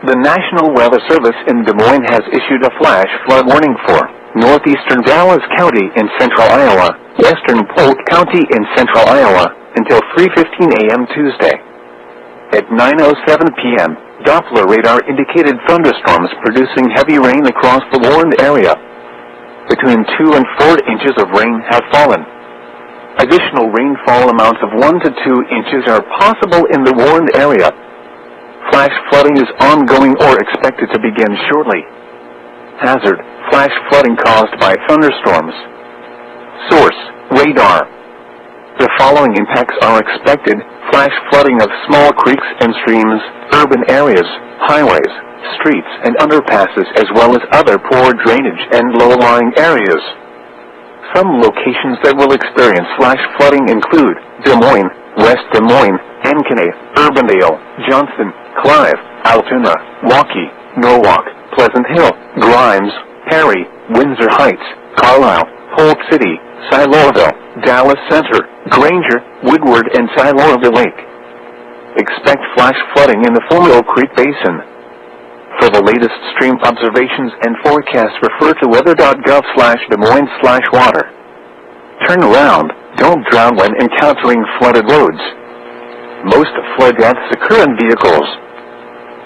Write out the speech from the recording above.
The National Weather Service in Des Moines has issued a flash flood warning for northeastern Dallas County in central Iowa, western Polk County in central Iowa, until 3:15 a.m. Tuesday. At 9:07 p.m., Doppler radar indicated thunderstorms producing heavy rain across the warned area. Between 2 and 4 inches of rain have fallen. Additional rainfall amounts of 1 to 2 inches are possible in the warned area. Flash flooding is ongoing or expected to begin shortly. Hazard: flash flooding caused by thunderstorms. Source: radar. The following impacts are expected: flash flooding of small creeks and streams, urban areas, highways, streets and underpasses, as well as other poor drainage and low-lying areas. Some locations that will experience flash flooding include Des Moines, West Des Moines, Ankeny, Urbandale, Johnston, Clive, Altoona, Waukee, Norwalk, Pleasant Hill, Grimes, Perry, Windsor Heights, Carlisle, Polk City, Siloaville, Dallas Center, Granger, Woodward, and Siloaville Lake. Expect flash flooding in the Foothill Creek Basin. For the latest stream observations and forecasts, refer to weather.gov/Des Moines/water. Turn around. Don't drown when encountering flooded roads. Most flood deaths occur in vehicles.